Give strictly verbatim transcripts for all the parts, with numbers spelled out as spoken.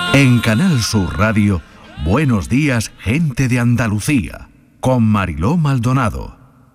En Canal Sur Radio, Buenos días, gente de Andalucía, con Mariló Maldonado.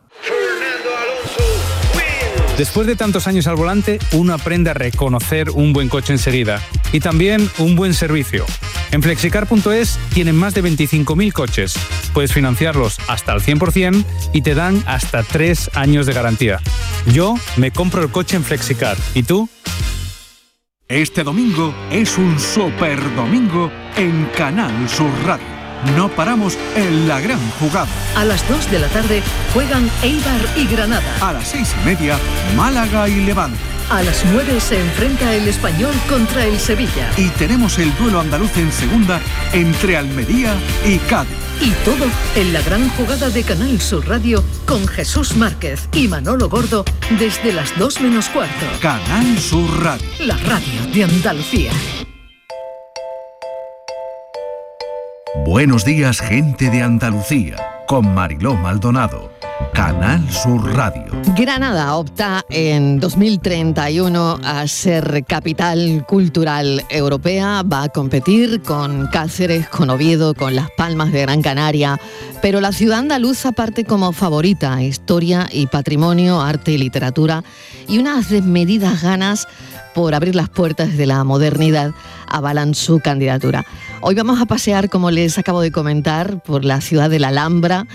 Después de tantos años al volante, uno aprende a reconocer un buen coche enseguida y también un buen servicio. En flexicar punto es tienen más de veinticinco mil coches. Puedes financiarlos hasta el cien por ciento y te dan hasta tres años de garantía. Yo me compro el coche en Flexicar. ¿Y tú? Este domingo es un super domingo en Canal Sur Radio. No paramos en la gran jugada. A las dos de la tarde juegan Eibar y Granada. A las seis y media, Málaga y Levante. A las nueve se enfrenta el Español contra el Sevilla. Y tenemos el duelo andaluz en segunda entre Almería y Cádiz. Y todo en la gran jugada de Canal Sur Radio con Jesús Márquez y Manolo Gordo desde las dos menos cuarto. Canal Sur Radio. La radio de Andalucía. Buenos días, gente de Andalucía, con Mariló Maldonado. Canal Sur Radio. Granada opta en dos mil treinta y uno a ser capital cultural europea. Va a competir con Cáceres, con Oviedo, con Las Palmas de Gran Canaria. Pero la ciudad andaluza parte como favorita: historia y patrimonio, arte y literatura, y unas desmedidas ganas por abrir las puertas de la modernidad avalan su candidatura. Hoy vamos a pasear, como les acabo de comentar, por la ciudad de la Alhambra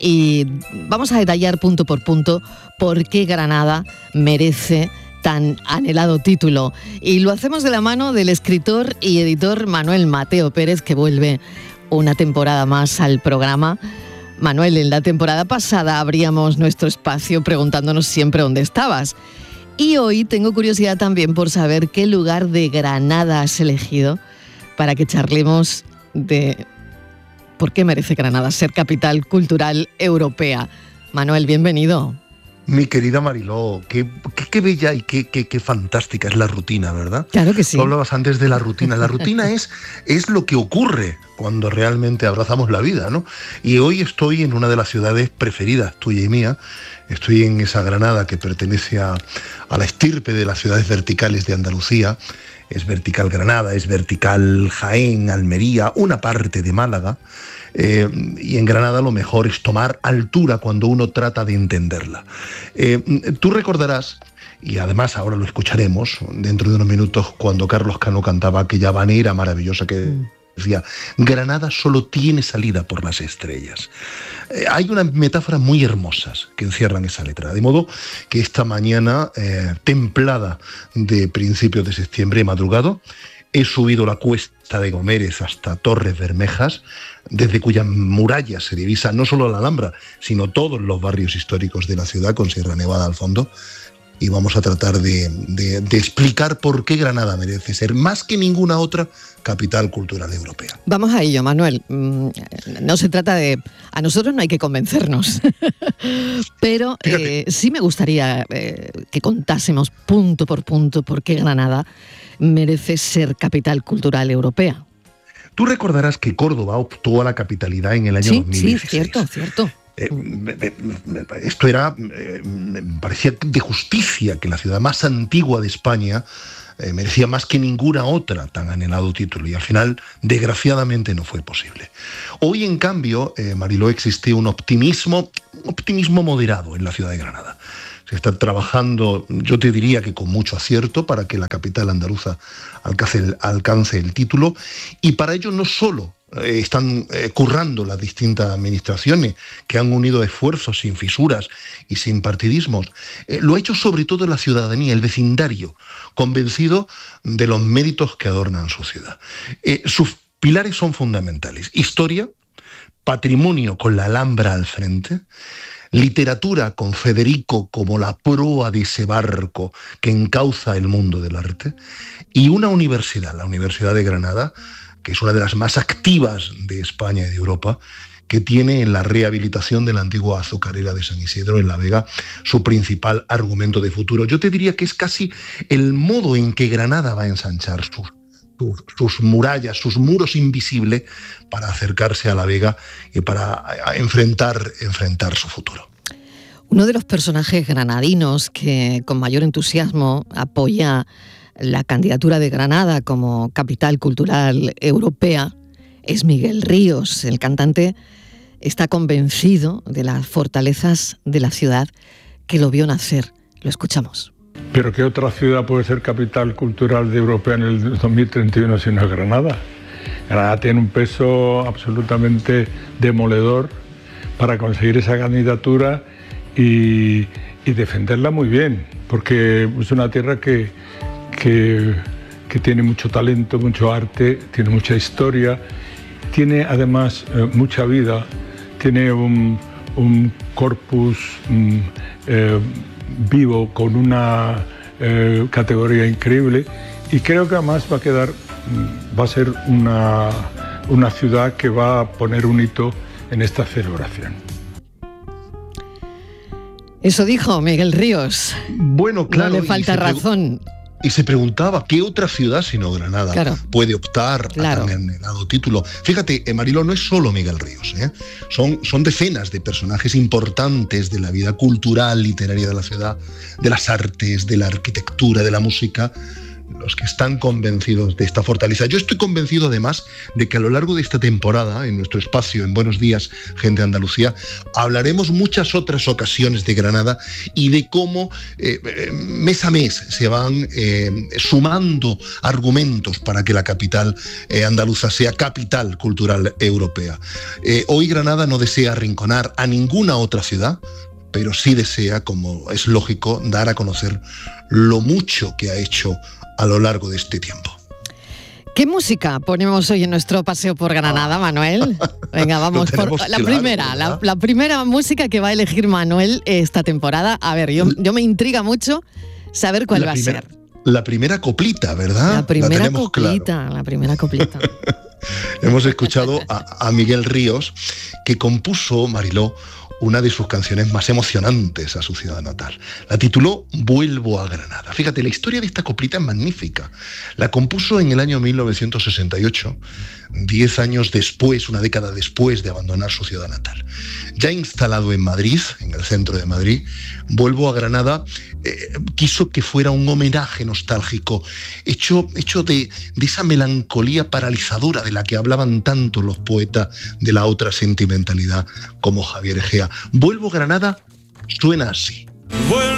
y vamos a detallar punto por punto por qué Granada merece tan anhelado título. Y lo hacemos de la mano del escritor y editor Manuel Mateo Pérez, que vuelve una temporada más al programa. Manuel, en la temporada pasada abríamos nuestro espacio preguntándonos siempre dónde estabas. Y hoy tengo curiosidad también por saber qué lugar de Granada has elegido para que charlemos de por qué merece Granada ser capital cultural europea. Manuel, bienvenido. Mi querida Mariló, qué, qué, qué bella y qué, qué, qué fantástica es la rutina, ¿verdad? Claro que sí. Tú hablabas antes de la rutina. La rutina es, es lo que ocurre cuando realmente abrazamos la vida, ¿no? Y hoy estoy en una de las ciudades preferidas, tuya y mía. Estoy en esa Granada que pertenece a, a la estirpe de las ciudades verticales de Andalucía. Es vertical Granada, es vertical Jaén, Almería, una parte de Málaga. Eh, y en Granada lo mejor es tomar altura cuando uno trata de entenderla. Eh, tú recordarás, y además ahora lo escucharemos dentro de unos minutos, cuando Carlos Cano cantaba aquella habanera maravillosa que decía: Granada solo tiene salida por las estrellas. Eh, hay unas metáforas muy hermosas que encierran esa letra, de modo que esta mañana eh, templada de principios de septiembre, madrugado, he subido la cuesta de Gómez hasta Torres Bermejas, desde cuyas murallas se divisa no solo la Alhambra, sino todos los barrios históricos de la ciudad, con Sierra Nevada al fondo. Y vamos a tratar de, de, de explicar por qué Granada merece ser, más que ninguna otra, capital cultural europea. Vamos a ello, Manuel. No se trata de... A nosotros no hay que convencernos, pero eh, sí me gustaría eh, que contásemos punto por punto por qué Granada merece ser capital cultural europea. Tú recordarás que Córdoba optó a la capitalidad en el año sí, dos mil dieciséis. Sí, cierto, cierto. Eh, me, me, me, esto era, eh, me parecía de justicia que la ciudad más antigua de España eh, merecía más que ninguna otra tan anhelado título, y al final, desgraciadamente, no fue posible. Hoy, en cambio, eh, Mariló, existe un optimismo, un optimismo moderado en la ciudad de Granada. Se está trabajando, yo te diría que con mucho acierto, para que la capital andaluza alcance el, alcance el título, y para ello no solo Eh, están eh, currando las distintas administraciones que han unido esfuerzos sin fisuras y sin partidismos. Eh, lo ha hecho sobre todo la ciudadanía, el vecindario, convencido de los méritos que adornan su ciudad. Eh, sus pilares son fundamentales: historia, patrimonio con la Alhambra al frente, literatura con Federico como la proa de ese barco que encauza el mundo del arte, y una universidad, la Universidad de Granada, que es una de las más activas de España y de Europa, que tiene en la rehabilitación de la antigua azucarera de San Isidro, en La Vega, su principal argumento de futuro. Yo te diría que es casi el modo en que Granada va a ensanchar sus, sus, sus murallas, sus muros invisibles, para acercarse a La Vega y para enfrentar, enfrentar su futuro. Uno de los personajes granadinos que con mayor entusiasmo apoya la candidatura de Granada como capital cultural europea es Miguel Ríos. El cantante está convencido de las fortalezas de la ciudad que lo vio nacer. Lo escuchamos. ¿Pero qué otra ciudad puede ser capital cultural de Europea en el dos mil treinta y uno si no es Granada? Granada tiene un peso absolutamente demoledor para conseguir esa candidatura y, y defenderla muy bien, porque es una tierra que, que, que tiene mucho talento, mucho arte, tiene mucha historia, tiene además eh, mucha vida, tiene un, un corpus mm, eh, vivo con una eh, categoría increíble, y creo que además va a quedar, va a ser una, una ciudad que va a poner un hito en esta celebración. Eso dijo Miguel Ríos. Bueno, claro. No le falta razón. Y se preguntaba, ¿qué otra ciudad sino Granada claro. puede optar claro. a tan anhelado título? Fíjate, eh, Mariló, no es solo Miguel Ríos, ¿eh? son, son decenas de personajes importantes de la vida cultural, literaria de la ciudad, de las artes, de la arquitectura, de la música, los que están convencidos de esta fortaleza. Yo estoy convencido además de que a lo largo de esta temporada, en nuestro espacio, en Buenos Días, Gente de Andalucía, hablaremos muchas otras ocasiones de Granada y de cómo eh, mes a mes se van eh, sumando argumentos para que la capital eh, andaluza sea capital cultural europea. Eh, hoy Granada no desea arrinconar a ninguna otra ciudad, pero sí desea, como es lógico, dar a conocer lo mucho que ha hecho a lo largo de este tiempo. ¿Qué música ponemos hoy en nuestro paseo por Granada, Manuel? Venga, vamos por la claro, primera, la, la primera música que va a elegir Manuel esta temporada. A ver, yo, yo me intriga mucho saber cuál la va primera, a ser. La primera coplita, ¿verdad? La primera la coplita, claro. la primera coplita. Hemos escuchado a, a Miguel Ríos, que compuso, Mariló, una de sus canciones más emocionantes a su ciudad natal. La tituló Vuelvo a Granada. Fíjate, la historia de esta coplita es magnífica. La compuso en el año mil novecientos sesenta y ocho, diez años después, una década después de abandonar su ciudad natal. Ya instalado en Madrid, en el centro de Madrid, Vuelvo a Granada eh, quiso que fuera un homenaje nostálgico, hecho, hecho de, de esa melancolía paralizadora de la que hablaban tanto los poetas de la otra sentimentalidad como Javier Egea. Vuelvo a Granada suena así. Vuelvo